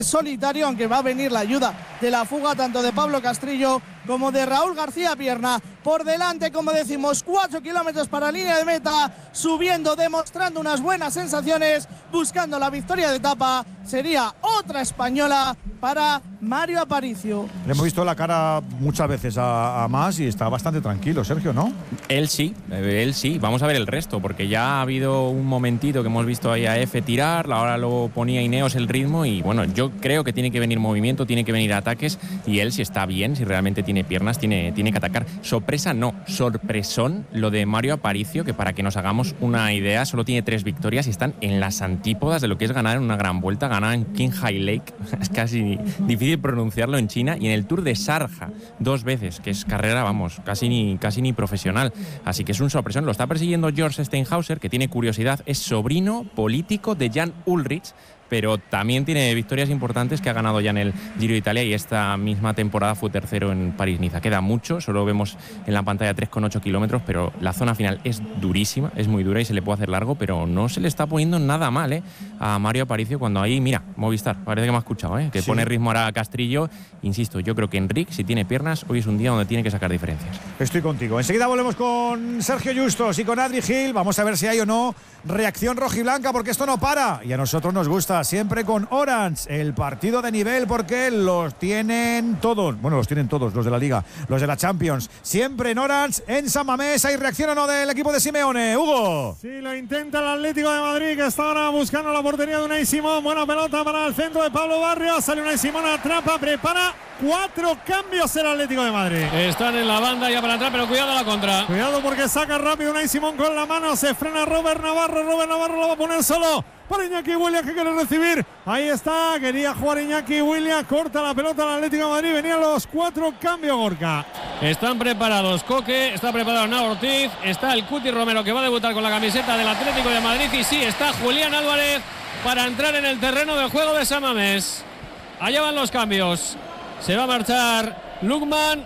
solitario, aunque va a venir la ayuda de la fuga tanto de Pablo Castrillo como de Raúl García Pierna. Por delante, como decimos, 4 kilómetros para línea de meta, subiendo, demostrando unas buenas sensaciones, buscando la victoria de etapa. Sería otra española para Mario Aparicio. Le hemos visto la cara muchas veces a Mas y está bastante tranquilo, Sergio, ¿no? Él sí. Vamos a ver el resto, porque ya ha habido un momentito que hemos visto ahí a F tirar, ahora lo ponía Ineos el ritmo y bueno, yo creo que tiene que venir movimiento, tiene que venir ataques y él si está bien, si realmente tiene piernas, tiene que atacar. Sorpresa no, sorpresón lo de Mario Aparicio, que para que nos hagamos una idea, solo tiene 3 victorias y están en las antípodas de lo que es ganar en una gran vuelta, ganar en Qinghai Lake, es casi difícil pronunciarlo, en China, y en el Tour de Sharjah 2 veces, que es carrera, vamos, casi ni profesional. Así que es un sorpresón. Lo está persiguiendo George Steinhauser, que tiene curiosidad, es sobrino político de Jan Ullrich, pero también tiene victorias importantes, que ha ganado ya en el Giro de Italia y esta misma temporada fue tercero en París-Niza. Queda mucho, solo vemos en la pantalla 3,8 kilómetros, pero la zona final es durísima, es muy dura y se le puede hacer largo, pero no se le está poniendo nada mal a Mario Aparicio cuando ahí, mira, Movistar, parece que me ha escuchado, que sí. Pone ritmo ahora a Castrillo. Insisto, yo creo que Enric, si tiene piernas, hoy es un día donde tiene que sacar diferencias. Estoy contigo. Enseguida volvemos con Sergio Justos y con Adri Gil. Vamos a ver si hay o no reacción rojiblanca, porque esto no para y a nosotros nos gusta. Siempre con Orange, el partido de nivel, porque los tienen todos. Bueno, los tienen todos, los de la Liga, los de la Champions. Siempre en Orange, en San Mamés. ¿Hay reacción o no del equipo de Simeone? Hugo. Sí, lo intenta el Atlético de Madrid, que está ahora buscando la portería de Unai Simón. Buena pelota para el centro de Pablo Barrios. Sale Unai Simón, atrapa, prepara. 4 cambios el Atlético de Madrid. Están en la banda ya para entrar, pero cuidado a la contra. Cuidado porque saca rápido Unai Simón con la mano. Se frena Robert Navarro. Robert Navarro lo va a poner solo para Iñaki Williams, que quiere recibir. Ahí está, quería jugar Iñaki Williams. Corta la pelota al Atlético de Madrid. Venían los 4 cambios, Gorka. Están preparados Coque, está preparado Hernán Ortiz, está el Cuti Romero, que va a debutar con la camiseta del Atlético de Madrid. Y sí, está Julián Álvarez para entrar en el terreno del juego de San Mamés. Allá van los cambios. Se va a marchar Lukman,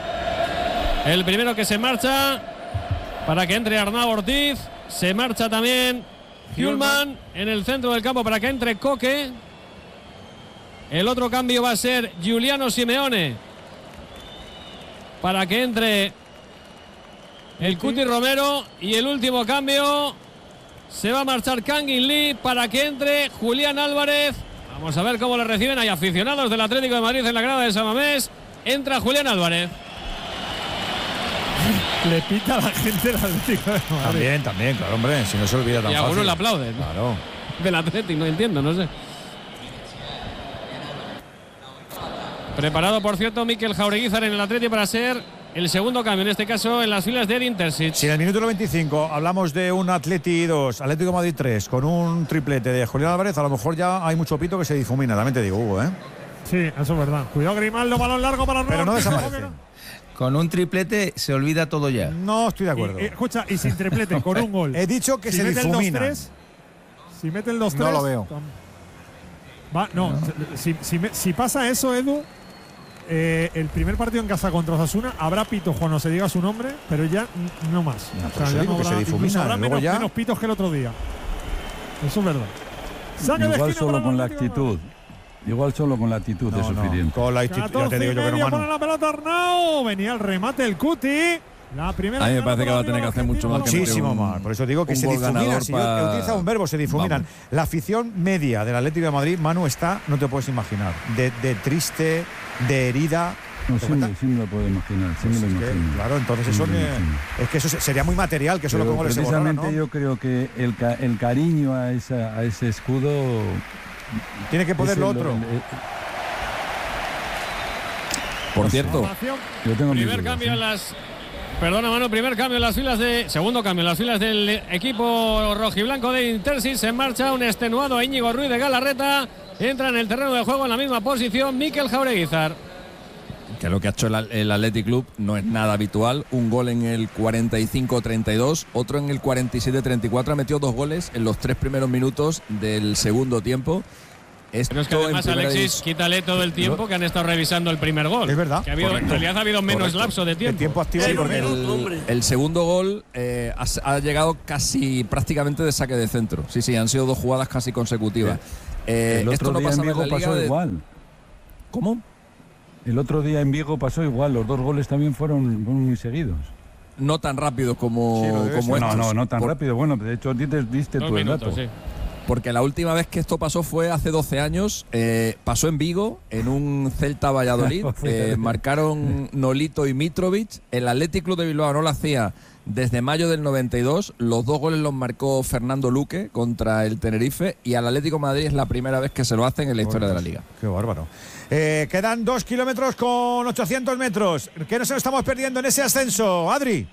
el primero que se marcha, para que entre Arnau Ortiz. Se marcha también Hjulman en el centro del campo para que entre Coque. El otro cambio va a ser Giuliano Simeone para que entre el Cuti Romero. Y el último cambio se va a marchar Kangin Lee para que entre Julián Álvarez. Vamos a ver cómo le reciben. Hay aficionados del Atlético de Madrid en la grada de San Mamés. Entra Julián Álvarez. Le pita a la gente del Atlético de Madrid. También, claro, hombre, si no se olvida tan fácil. Y algunos le aplauden. Claro. Del Atlético, no entiendo, no sé. Preparado, por cierto, Mikel Jaureguizar en el Atlético para ser el segundo cambio, en este caso en las filas de Edin Terzic. Si en el minuto 25 hablamos de un Atleti 2, Atlético de Madrid 3, con un triplete de Julián Álvarez, a lo mejor ya hay mucho pito que se difumina, también te digo, Hugo, Sí, eso es verdad. Cuidado Grimaldo, balón largo para Pero no desaparece. Con un triplete se olvida todo ya. No estoy de acuerdo. Escucha, y sin triplete, con un gol. He dicho que si se difumina. Si mete el 2-3. No lo veo. Si pasa eso, Edu, el primer partido en casa contra Osasuna habrá pitos cuando se diga su nombre, pero ya no más. No, ya no habrá, se difumina. Habrá menos pitos que el otro día. Eso es verdad. Igual solo con la actitud. Igual solo con la actitud es suficiente. Con la actitud, ya te digo yo que no, mano. Pone la pelota Arnau. Venía el remate el Cuti. La primera. A mí me parece que va a tener que hacer mucho más. Muchísimo más. Por eso digo que se difuminan. Si yo he utilizado un verbo, se difuminan. Vamos. La afición media del Atlético de Madrid, Manu, está, no te puedes imaginar, de triste, de herida. No, sí me lo puedo imaginar. Claro, entonces eso es que eso sería muy material, que eso es lo que goles se borran, ¿no? Yo creo que el cariño a ese escudo tiene que poner lo otro. Por cierto, yo tengo primer cambio en las. Perdona, Manu, primer cambio en las filas de. Segundo cambio en las filas del equipo rojiblanco de Intersis. Se marcha un extenuado Íñigo Ruiz de Galarreta. Entra en el terreno de juego en la misma posición Mikel Jaureguizar. Que lo que ha hecho el Athletic Club no es nada habitual. Un gol en el 45-32, otro en el 47-34. Ha metido 2 goles en los 3 primeros minutos del segundo tiempo. Pero es que además, Alexis, quítale todo el tiempo que han estado revisando el primer gol. Es verdad. Que en realidad ha habido menos lapso de tiempo. El tiempo activo. Sí, porque el segundo gol ha llegado casi prácticamente de saque de centro. Sí, han sido 2 jugadas casi consecutivas. El otro esto no día en pasaba Vigo en la liga pasó igual. ¿Cómo? El otro día en Vigo pasó igual. Los 2 goles también fueron muy seguidos. No tan rápido como estos. No tan rápido. Bueno, de hecho, diste tú el dato. Sí. Porque la última vez que esto pasó fue hace 12 años. Pasó en Vigo, en un Celta Valladolid. Marcaron Nolito y Mitrovic. El Athletic Club de Bilbao no lo hacía desde mayo del 92. Los 2 goles los marcó Fernando Luque contra el Tenerife. Y al Atlético de Madrid es la primera vez que se lo hacen en la historia de la liga. Qué bárbaro. Quedan 2 kilómetros con 800 metros. ¿Qué nos estamos perdiendo en ese ascenso, Adri?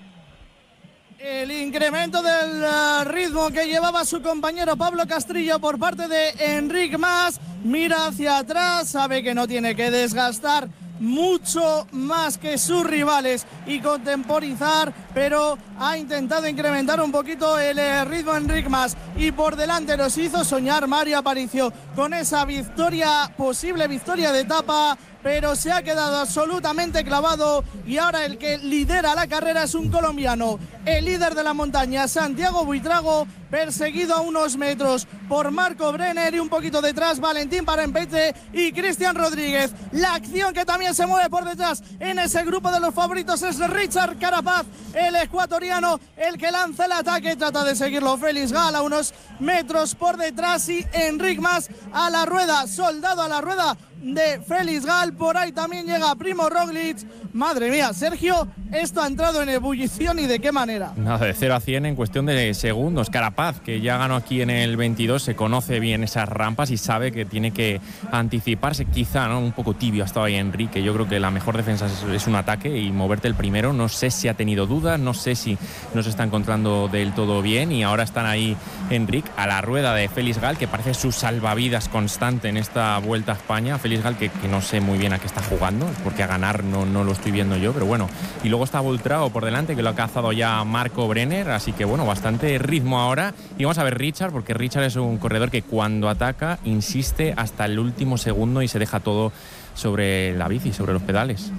El incremento del ritmo que llevaba su compañero Pablo Castrillo por parte de Enric Mas. Mira hacia atrás, sabe que no tiene que desgastar mucho más que sus rivales y contemporizar, pero ha intentado incrementar un poquito el ritmo Enric Mas, y por delante nos hizo soñar Mario Aparicio con esa victoria, posible victoria de etapa, pero se ha quedado absolutamente clavado, y ahora el que lidera la carrera es un colombiano, el líder de la montaña, Santiago Buitrago, perseguido a unos metros por Marco Brenner, y un poquito detrás Valentín Parempete y Cristian Rodríguez. La acción que también se mueve por detrás en ese grupo de los favoritos es Richard Carapaz, el ecuatoriano, el que lanza el ataque, trata de seguirlo Félix Gal a unos metros por detrás, y Enric Mas a la rueda, soldado a la rueda de Félix Gal. Por ahí también llega Primo Roglic. Madre mía, Sergio, esto ha entrado en ebullición, y de qué manera. Nada, de 0 a 100 en cuestión de segundos. Carapaz, que ya ganó aquí en el 22, se conoce bien esas rampas y sabe que tiene que anticiparse. Quizá, ¿no?, un poco tibio ha estado ahí Enrique. Yo creo que la mejor defensa es un ataque y moverte el primero. No sé si ha tenido dudas, no sé si no se está encontrando del todo bien, y ahora están ahí Enric a la rueda de Félix Gal, que parece su salvavidas constante en esta Vuelta a España. Félix Gal, que no sé muy bien a qué está jugando, porque a ganar no lo estoy viendo yo, pero bueno. Y luego está Buitrago por delante, que lo ha cazado ya Marco Brenner, así que bueno, bastante ritmo ahora. Y vamos a ver Richard, porque Richard es un corredor que cuando ataca insiste hasta el último segundo y se deja todo sobre la bici, sobre los pedales.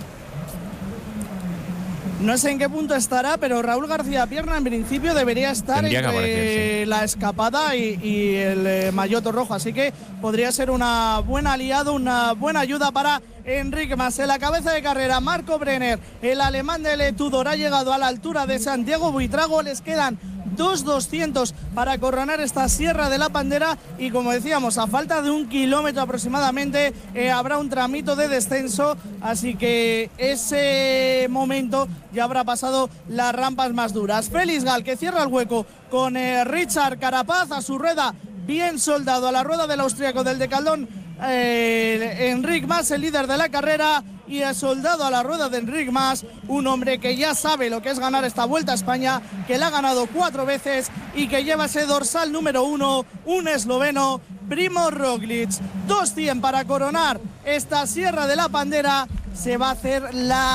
No sé en qué punto estará, pero Raúl García Pierna en principio debería estar entre la escapada y el maillot rojo, así que podría ser una buena aliado, una buena ayuda para Enric Mas. En la cabeza de carrera, Marco Brenner, el alemán de Tudor, ha llegado a la altura de Santiago Buitrago. Les quedan 2.200 para coronar esta Sierra de la Pantera, y como decíamos, a falta de 1 kilómetro aproximadamente habrá un tramito de descenso, así que ese momento ya habrá pasado las rampas más duras. Félix Gal, que cierra el hueco con Richard Carapaz a su rueda, bien soldado a la rueda del austríaco del Decaldón. Enric Mas, el líder de la carrera, y el soldado a la rueda de Enric Mas, un hombre que ya sabe lo que es ganar esta Vuelta a España, que la ha ganado 4 veces y que lleva ese dorsal número 1, un esloveno, Primo Roglic. 200 para coronar esta Sierra de la Pantera. Se va a hacer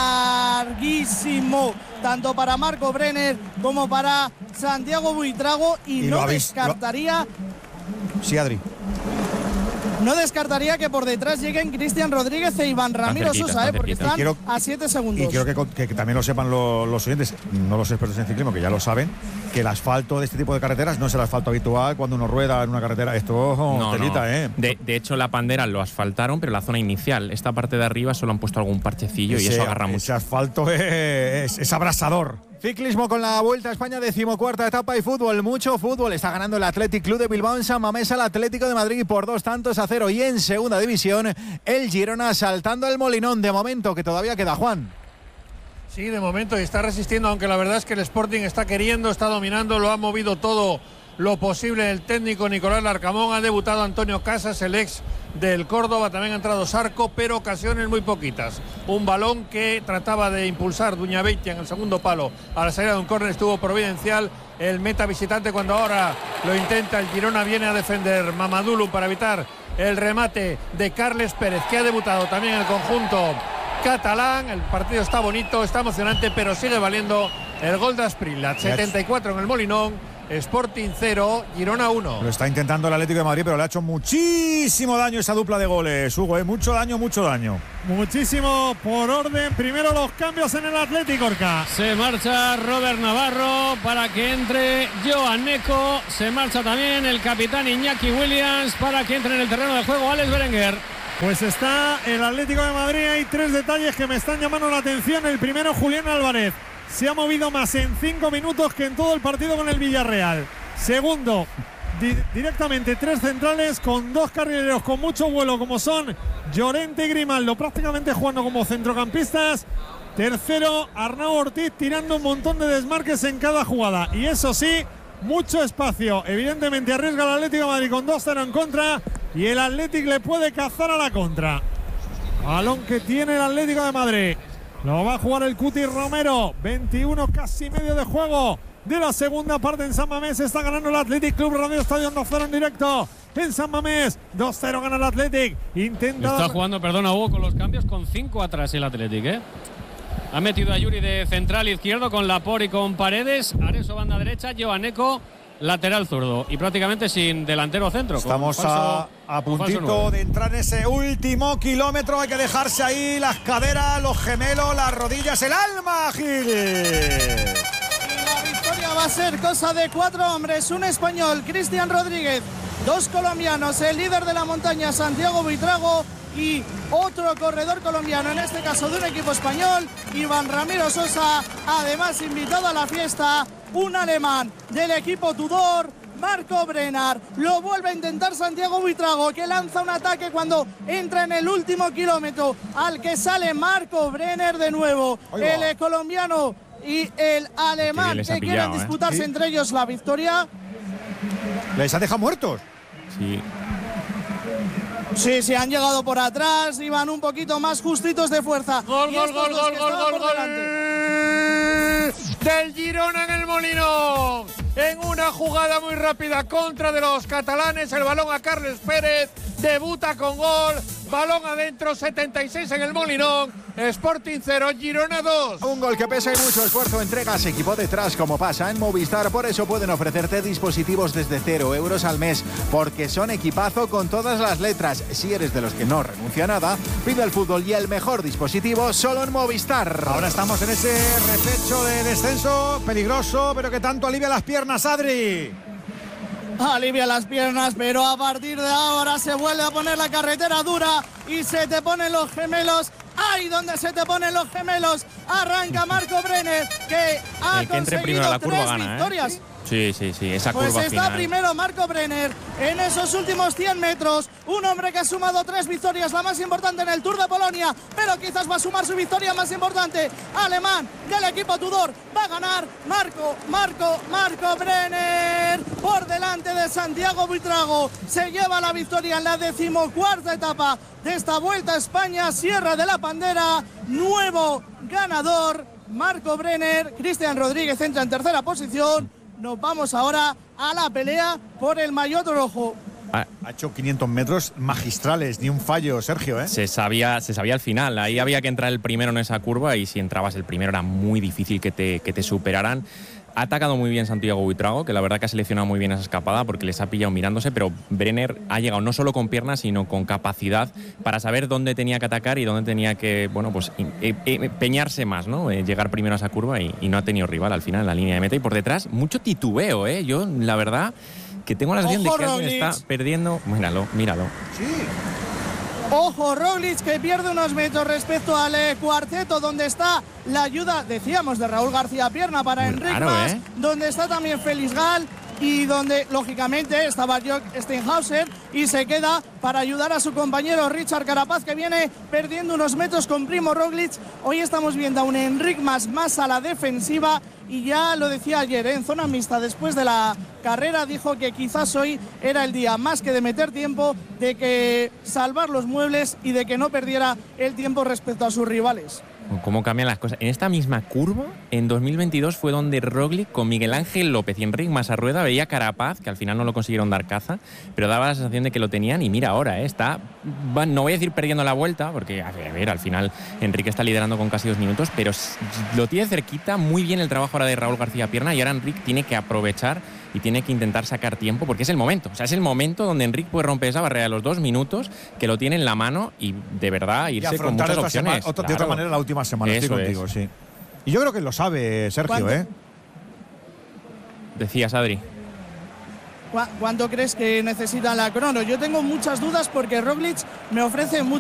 larguísimo, tanto para Marco Brenner como para Santiago Buitrago, y no descartaría... Sí, Adri. No descartaría que por detrás lleguen Cristian Rodríguez e Iván Ramiro Sosa, porque están a 7 segundos. Y quiero que también lo sepan los oyentes, no los expertos en ciclismo, que ya lo saben, que el asfalto de este tipo de carreteras no es el asfalto habitual cuando uno rueda en una carretera. Esto telita, ¿eh? De hecho, la Pandera lo asfaltaron, pero la zona inicial, esta parte de arriba, solo han puesto algún parchecillo y eso agarra mucho. Ese asfalto es abrasador. Ciclismo con la Vuelta a España, 14ª etapa, y fútbol, mucho fútbol. Está ganando el Athletic Club de Bilbao en San Mamés al Atlético de Madrid por 2-0. Y en segunda división, el Girona saltando el Molinón. De momento, que todavía queda, Juan. Sí, de momento, y está resistiendo, aunque la verdad es que el Sporting está queriendo, está dominando, lo ha movido todo lo posible el técnico Nicolás Larcamón. Ha debutado Antonio Casas, el ex del Córdoba, también ha entrado Sarco, pero ocasiones muy poquitas. Un balón que trataba de impulsar Duñabeitia en el segundo palo a la salida de un córner, estuvo providencial el meta visitante cuando ahora lo intenta el Girona. Viene a defender Mamadou para evitar el remate de Carles Pérez, que ha debutado también en el conjunto catalán. El partido está bonito, está emocionante, pero sigue valiendo el gol de Asprilla. 74 en el Molinón, Sporting 0, Girona 1. Lo está intentando el Atlético de Madrid, pero le ha hecho muchísimo daño esa dupla de goles, Hugo, mucho daño. Muchísimo por orden. Primero los cambios en el Atlético, Orca. Se marcha Robert Navarro para que entre Joan Neco. Se marcha también el capitán Iñaki Williams para que entre en el terreno de juego Alex Berenguer. Pues está el Atlético de Madrid. Hay 3 detalles que me están llamando la atención. El primero, Julián Álvarez. Se ha movido más en 5 minutos que en todo el partido con el Villarreal. Segundo, directamente 3 centrales con 2 carrileros con mucho vuelo como son Llorente y Grimaldo, prácticamente jugando como centrocampistas. Tercero, Arnau Ortiz tirando un montón de desmarques en cada jugada. Y eso sí, mucho espacio. Evidentemente arriesga el Atlético de Madrid con 2-0 en contra y el Atlético le puede cazar a la contra. Balón que tiene el Atlético de Madrid. Lo va a jugar el Cuti Romero. 21 casi medio de juego de la segunda parte en San Mamés. Está ganando el Athletic Club Radio Estadio 2-0 en directo en San Mamés. 2-0 gana el Athletic. Está jugando, perdona Hugo, con los cambios con 5 atrás el Athletic, Ha metido a Yuri de central izquierdo con Laporte y con Paredes. Areso banda derecha, Joan Neco lateral zurdo y prácticamente sin delantero centro. Estamos a puntito de entrar en ese último kilómetro. Hay que dejarse ahí las caderas, los gemelos, las rodillas, el alma, Gil. La victoria va a ser cosa de 4 hombres. Un español, Cristian Rodríguez. 2 colombianos, el líder de la montaña, Santiago Buitrago. Y otro corredor colombiano, en este caso de un equipo español, Iván Ramiro Sosa. Además, invitado a la fiesta, un alemán del equipo Tudor, Marco Brenner. Lo vuelve a intentar Santiago Buitrago, que lanza un ataque cuando entra en el último kilómetro, al que sale Marco Brenner de nuevo. El colombiano y el alemán que quieren disputarse entre ellos la victoria. Les ha dejado muertos. Sí, han llegado por atrás, iban un poquito más justitos de fuerza. Gol del Girona en el Molinón. En una jugada muy rápida contra de los catalanes, el balón a Carles Pérez, debuta con gol, balón adentro, 76 en el Molinón. Sporting 0, Girona 2. Un gol que pesa y mucho esfuerzo entregas equipo detrás, como pasa en Movistar. Por eso pueden ofrecerte dispositivos desde 0 euros al mes, porque son equipazo con todas las letras. Si eres de los que no renuncia a nada, pide el fútbol y el mejor dispositivo solo en Movistar. Ahora estamos en ese repecho de descenso peligroso, pero que tanto alivia las piernas, Adri. Alivia las piernas, pero a partir de ahora se vuelve a poner la carretera dura y se te ponen los gemelos. ¡Ay, donde se te ponen los gemelos! Arranca Marco Brenner, que ha conseguido 3 victorias. Sí, esa curva pues está final. Primero Marco Brenner en esos últimos 100 metros. Un hombre que ha sumado 3 victorias, la más importante en el Tour de Polonia, pero quizás va a sumar su victoria más importante. Alemán del equipo Tudor va a ganar Marco Brenner por delante de Santiago Buitrago. Se lleva la victoria en la 14ª etapa de esta Vuelta a España, Sierra de la Pandera. Nuevo ganador, Marco Brenner. Cristian Rodríguez entra en tercera posición. Nos vamos ahora a la pelea por el maillot rojo. Ha hecho 500 metros magistrales, ni un fallo, Sergio, Se sabía al final. Ahí había que entrar el primero en esa curva y si entrabas el primero era muy difícil que te superaran. Ha atacado muy bien Santiago Buitrago, que la verdad que ha seleccionado muy bien esa escapada porque les ha pillado mirándose, pero Brenner ha llegado no solo con piernas, sino con capacidad para saber dónde tenía que atacar y dónde tenía que, peñarse más, ¿no? Llegar primero a esa curva y no ha tenido rival al final en la línea de meta. Y por detrás, mucho titubeo, Yo, la verdad, que tengo la sensación de que alguien está perdiendo. Míralo. Sí. Ojo, Roglic, que pierde unos metros respecto al cuarteto, donde está la ayuda, decíamos, de Raúl García Pierna para Enric Mas, donde está también Félix Gall y donde, lógicamente, estaba Jörg Steinhauser y se queda para ayudar a su compañero Richard Carapaz, que viene perdiendo unos metros con Primo Roglic. Hoy estamos viendo a un Enric Mas más a la defensiva y ya lo decía ayer, en zona mixta, después de la carrera, dijo que quizás hoy era el día, más que de meter tiempo, de que salvar los muebles y de que no perdiera el tiempo respecto a sus rivales. Cómo cambian las cosas. En esta misma curva, en 2022, fue donde Roglic con Miguel Ángel López y Enric Mas a rueda veía a Carapaz, que al final no lo consiguieron dar caza, pero daba la sensación de que lo tenían. Y mira ahora, está, no voy a decir perdiendo la vuelta, porque a ver, al final Enrique está liderando con casi 2 minutos, pero lo tiene cerquita. Muy bien el trabajo ahora de Raúl García Pierna y ahora Enric tiene que aprovechar y tiene que intentar sacar tiempo porque es el momento. O sea, es el momento donde Enric puede romper esa barrera a los 2 minutos, que lo tiene en la mano y de verdad irse con muchas opciones. De otra manera la última semana, estoy contigo, sí. Y yo creo que lo sabe Sergio, Decías, Adri. ¿Cuánto crees que necesita la crono? Yo tengo muchas dudas porque Roglic me ofrece mucho.